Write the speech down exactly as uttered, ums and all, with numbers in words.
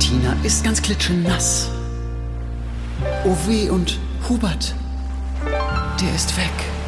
Tina ist ganz klitschenass. Oh weh, und Hubert, der ist weg.